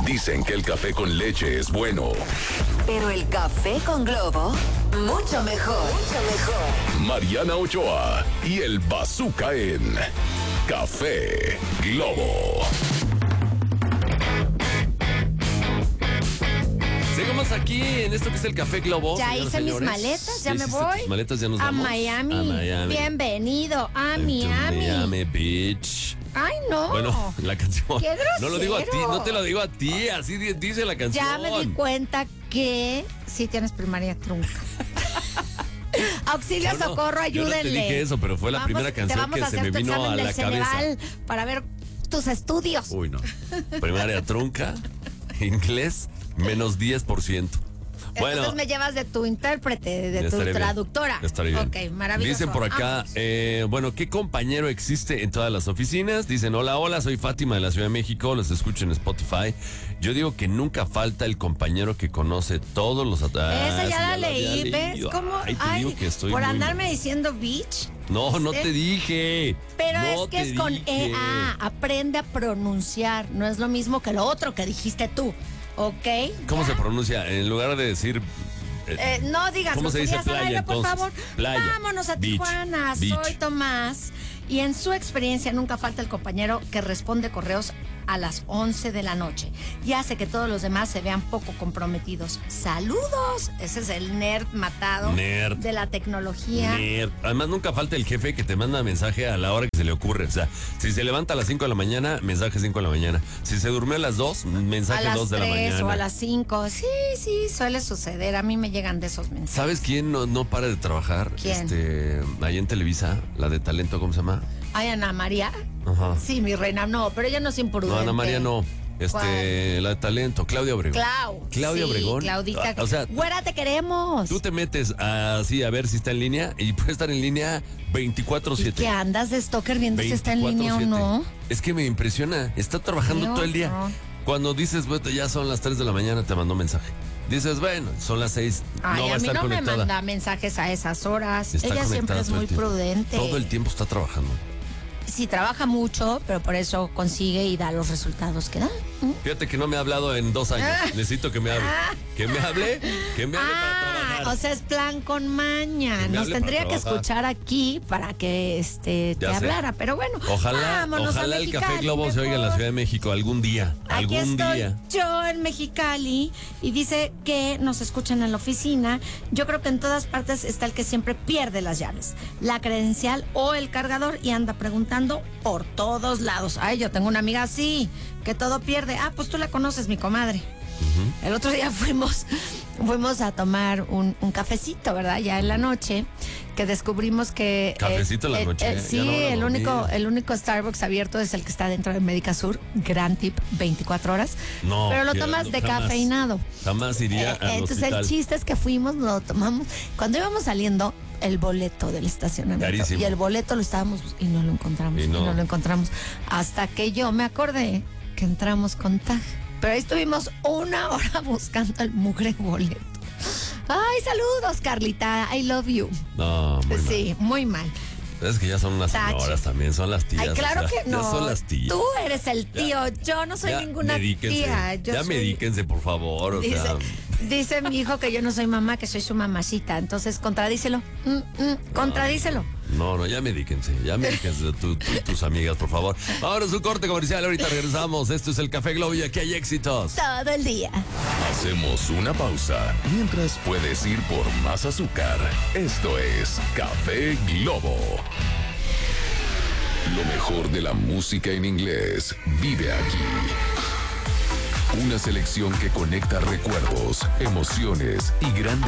Dicen que el café con leche es bueno. Pero el café con Globo, mucho mejor. Mucho mejor. Mariana Ochoa y el Bazooka en Café Globo. Seguimos aquí en esto que es el Café Globo. Ya hice mis maletas, ya me voy. Tus maletas, ya nos a vamos. Miami. Bienvenido a Miami. Miami Beach. Ay, no. Bueno, la canción. Qué grosero. No lo digo a ti, no te lo digo a ti, así dice la canción. Ya me di cuenta que sí tienes primaria trunca. Auxilio, No, socorro, ayúdenle. Yo no te dije eso, pero fue la primera canción que se me vino a la cabeza. Para ver tus estudios. Uy, no. Primaria trunca, inglés, menos 10%. Bueno, entonces me llevas de tu intérprete, de tu traductora. Estaré bien. Ok, maravilloso. Dicen por acá, bueno, ¿qué compañero existe en todas las oficinas? Dicen, hola, soy Fátima de la Ciudad de México, los escucho en Spotify. Yo digo que nunca falta el compañero que conoce todos los... Esa ya la leí, ¿ves? ¿Cómo? Ay, digo que estoy por muy... andarme diciendo bitch. No te dije. Pero no es que es con EA. Aprende a pronunciar. No es lo mismo que lo otro que dijiste tú. ¿Ok? ¿Cómo se pronuncia? En lugar de decir... no digas, ¿cómo se dice playa, aire, por entonces? favor. Playa. Vámonos a Beach. Tijuana. Beach. Soy Tomás. Y en su experiencia nunca falta el compañero que responde correos a las 11 de la noche y hace que todos los demás se vean poco comprometidos. ¡Saludos! Ese es el nerd matado de la tecnología. Nerd. Además, nunca falta el jefe que te manda mensaje a la hora que se le ocurre. O sea, si se levanta a las 5 de la mañana, mensaje 5 de la mañana. Si se durmió a las 2, mensaje 2 de la mañana. A las 3 o a las 5. Sí, suele suceder. A mí me llegan de esos mensajes. ¿Sabes quién no para de trabajar? ¿Quién? Ahí en Televisa, la de talento, ¿cómo se llama? Ay, Ana María. Ajá. Sí, mi reina, no, pero ella no es imprudente. No, Ana María no. La de talento, Claudia Obregón. Claudia Obregón. Claudita. O sea, güera, te queremos. tú te metes así a ver si está en línea y puede estar en línea 24/7. ¿Y qué andas de stalker viendo si está en línea o no? Es que me impresiona. Está trabajando todo el día. No. Cuando dices, bueno, ya son las 3 de la mañana, te mandó mensaje. Dices, bueno, son las 6. Ay, no va a a mí estar no conectada. me manda mensajes a esas horas. Está Ella siempre conectada es todo el muy tiempo. prudente. Todo el tiempo está trabajando. Sí, trabaja mucho, pero por eso consigue y da los resultados que da. Fíjate que no me ha hablado en 2 años. Necesito que me hable. Que me hable para trabajar. O sea, es plan con maña. Nos tendría que escuchar aquí para que te hablara, pero bueno. Ojalá el Café Globo se oiga en la Ciudad de México algún día. Aquí estoy yo en Mexicali y dice que nos escuchan en la oficina. Yo creo que en todas partes está el que siempre pierde las llaves, la credencial o el cargador y anda preguntando por todos lados. Ay, yo tengo una amiga así, que todo pierde. Ah, pues tú la conoces, mi comadre. El otro día fuimos a tomar un cafecito, ¿verdad? Ya en la noche, que descubrimos que... ¿Cafecito en la noche? Sí, el único Starbucks abierto es el que está dentro de Médica Sur. Gran tip, 24 horas. No, pero lo tomas descafeinado. Jamás iría al entonces hospital. El chiste es que fuimos, lo tomamos. Cuando íbamos saliendo, el boleto del estacionamiento. Carísimo. Y el boleto lo estábamos y no lo encontramos. Y no lo encontramos. Hasta que yo me acordé que entramos con TAG. Pero ahí estuvimos 1 hora buscando el mugre boleto. Ay, saludos, Carlita. I love you. No, muy mal. Sí, muy mal. Es que ya son unas señoras también, son las tías. Ay, claro que no. Ya son las tías. Tú eres el tío, yo no soy ninguna tía. Medíquense, por favor. Dice mi hijo que yo no soy mamá, que soy su mamacita. Entonces, contradícelo. Contradícelo. No, ya medíquense tus amigas, por favor. Ahora es un corte comercial, ahorita regresamos. Esto es el Café Globo y aquí hay éxitos. Todo el día. Hacemos una pausa mientras puedes ir por más azúcar. Esto es Café Globo. Lo mejor de la música en inglés vive aquí. Una selección que conecta recuerdos, emociones y grandes